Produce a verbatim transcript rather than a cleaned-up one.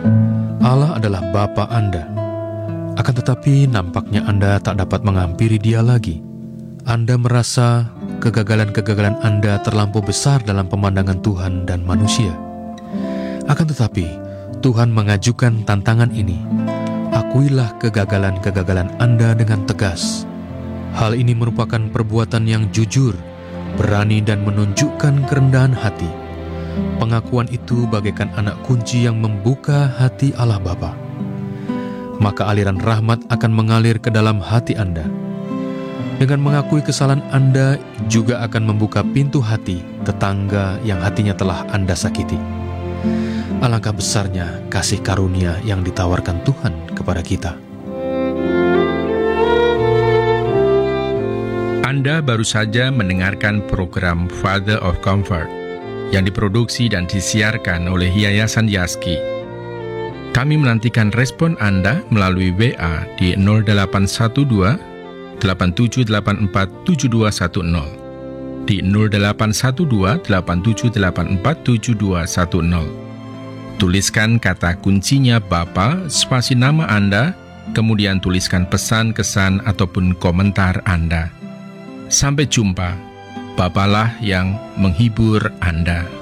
Allah adalah Bapa Anda. Akan tetapi nampaknya Anda tak dapat menghampiri Dia lagi. Anda merasa kegagalan-kegagalan Anda terlampau besar dalam pemandangan Tuhan dan manusia. Akan tetapi, Tuhan mengajukan tantangan ini. Akuilah kegagalan-kegagalan Anda dengan tegas. Hal ini merupakan perbuatan yang jujur, berani dan menunjukkan kerendahan hati. Pengakuan itu bagaikan anak kunci yang membuka hati Allah Bapa. Maka aliran rahmat akan mengalir ke dalam hati Anda. Dengan mengakui kesalahan Anda juga akan membuka pintu hati tetangga yang hatinya telah Anda sakiti. Alangkah besarnya kasih karunia yang ditawarkan Tuhan kepada kita. Anda baru saja mendengarkan program Father of Comfort yang diproduksi dan disiarkan oleh Yayasan Yaski. Kami menantikan respon Anda melalui W A di nol delapan satu dua, delapan tujuh delapan empat, tujuh dua satu nol, di nol delapan satu dua, delapan tujuh delapan empat, tujuh dua satu nol. Tuliskan kata kuncinya Bapa, spasi nama Anda, kemudian tuliskan pesan, kesan, ataupun komentar Anda. Sampai jumpa, Bapalah yang menghibur Anda.